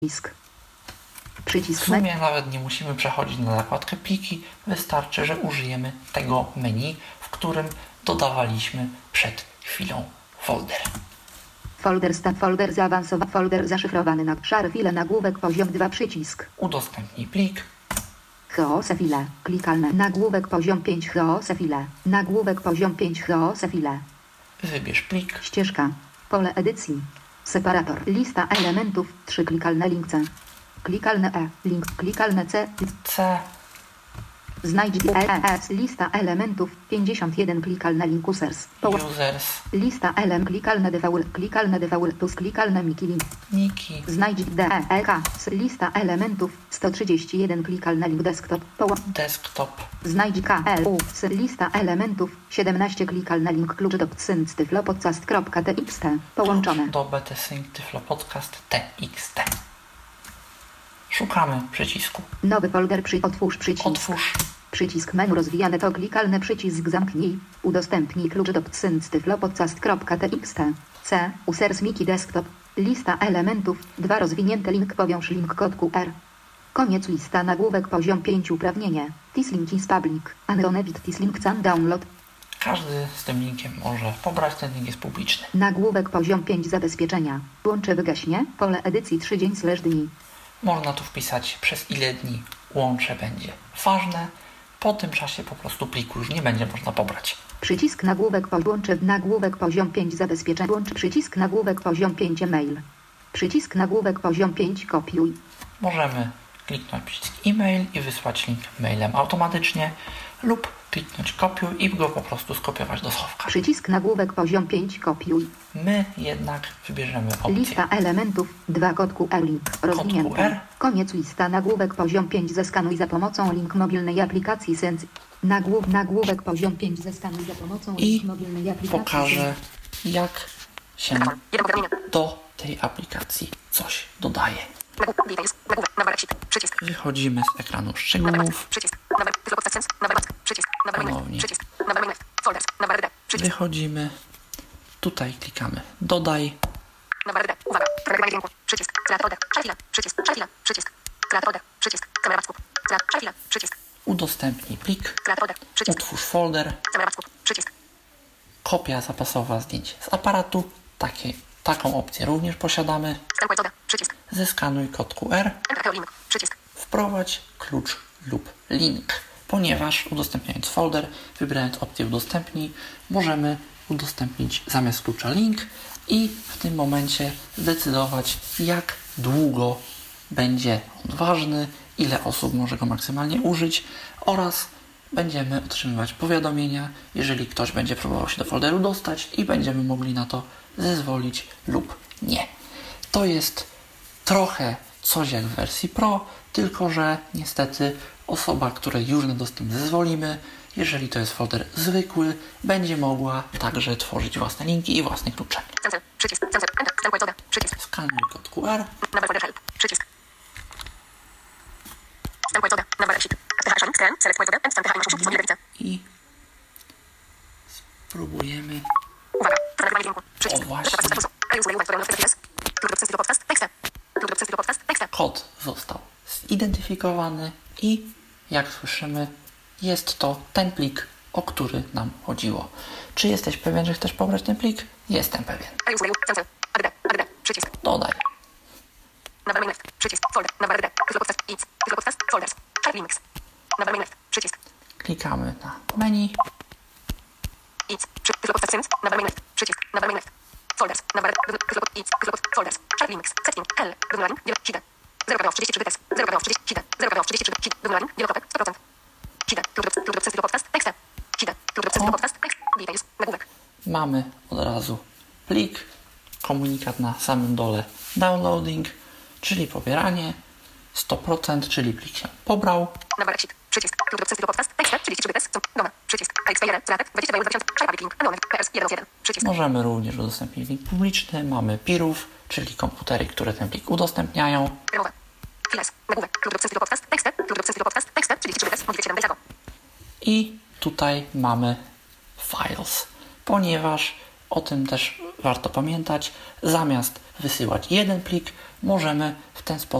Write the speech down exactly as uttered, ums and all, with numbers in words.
Przycisk. Przycisk. W sumie nawet nie musimy przechodzić na zakładkę pliki, wystarczy, że użyjemy tego menu, w którym dodawaliśmy przed chwilą folder. Folder stan, folder zaawansowany, folder zaszyfrowany na szary file, nagłówek poziom dwa, przycisk. Udostępnij plik. Cheose file, klikalne, nagłówek poziom pięć, cheose file, nagłówek poziom pięć, cheose file. Wybierz plik. Ścieżka, pole edycji, separator, lista elementów, trzy klikalne link C. Klikalne E, link, klikalne C, C. znajdź E, E, S, lista elementów, pięćdziesiąt jeden klikalne link users. Users. Lista element, klikalne default, klikalne default, plus klikalne miki link. Niki. Znajdź D, E, K, lista elementów, sto trzydzieści jeden klikalne link desktop, poła. Desktop. Znajdź K, L, U, S, lista elementów, siedemnaście klikalne link klucz do sync tyflopodcast kropka t x t, połączone. Klucz do btsync tyflopodcast txt. Szukamy przycisku. Nowy folder, przy, otwórz przycisk. Otwórz. Przycisk menu rozwijane to klikalny przycisk zamknij. Udostępnij klucz do sync tyflopodcast kropka t x t. C, users miki desktop. Lista elementów, dwa rozwinięte link powiąż link kod Q R. Koniec lista nagłówek poziom pięć uprawnienie. This link is public. Unronevit this link can download. Każdy z tym linkiem może pobrać, ten link jest publiczny. Nagłówek poziom pięć zabezpieczenia. Łącze wygaśnie, pole edycji trzy dzień slash dni. Można tu wpisać, przez ile dni łącze będzie ważne. Po tym czasie po prostu pliku już nie będzie można pobrać. Przycisk nagłówek łącze nagłówek poziom pięć zabezpieczenia. Łącz przycisk nagłówek poziom pięć e-mail. Przycisk nagłówek poziom pięć kopiuj. Możemy kliknąć przycisk e-mail i wysłać link mailem automatycznie lub kliknąć kopiuj i go po prostu skopiować do schowka. Przycisk nagłówek poziom pięć kopiuj. My jednak wybierzemy opcję. Lista elementów, dwa kod Q R link, rozwinięty. Q R. Koniec lista nagłówek poziom pięć zeskanuj za pomocą link mobilnej aplikacji Sense. Nagłów, nagłówek poziom pięć zeskanuj za pomocą I link mobilnej aplikacji pokażę, jak się do tej aplikacji coś dodaje. Wychodzimy z ekranu szczegółów. Ponownie. Wychodzimy. Tutaj klikamy dodaj. Udostępnij plik. Utwórz folder. Kopia zapasowa zdjęcie z aparatu. Takie, taką opcję również posiadamy. Zeskanuj kod Q R. Wprowadź klucz lub link. Ponieważ udostępniając folder, wybierając opcję udostępnij, możemy udostępnić zamiast klucza link i w tym momencie zdecydować, jak długo będzie on ważny, ile osób może go maksymalnie użyć oraz będziemy otrzymywać powiadomienia, jeżeli ktoś będzie próbował się do folderu dostać i będziemy mogli na to zezwolić lub nie. To jest trochę coś jak w wersji Pro, tylko że niestety osoba, której już na dostęp zezwolimy, jeżeli to jest folder zwykły, będzie mogła także tworzyć własne linki i własne klucze. Skanuj kod Q R. I spróbujemy. O właśnie. Kod został zidentyfikowany i jak słyszymy, jest to ten plik, o który nam chodziło. Czy jesteś pewien, że chcesz pobrać ten plik? Jestem pewien. Dodaj. Klikamy na menu. O, mamy od razu plik, komunikat na samym dole downloading, czyli pobieranie, sto procent, czyli plik się pobrał. Możemy również udostępnić link publiczny, mamy peerów, czyli komputery, które ten plik udostępniają. I tutaj mamy files, ponieważ o tym też warto pamiętać, zamiast wysyłać jeden plik, możemy w ten sposób